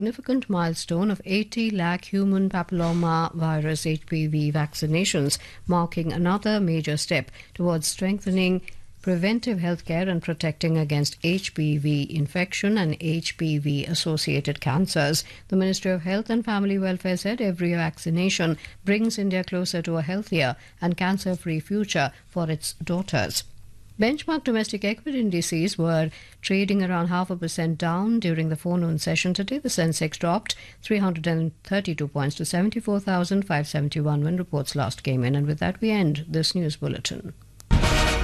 significant milestone of 80 lakh human papilloma virus HPV vaccinations, marking another major step towards strengthening preventive healthcare and protecting against HPV infection and HPV-associated cancers. The Ministry of Health and Family Welfare said every vaccination brings India closer to a healthier and cancer-free future for its daughters. Benchmark domestic equity indices were trading around 0.5% down during the forenoon session today. The Sensex dropped 332 points to 74,571 when reports last came in. And with that, we end this news bulletin.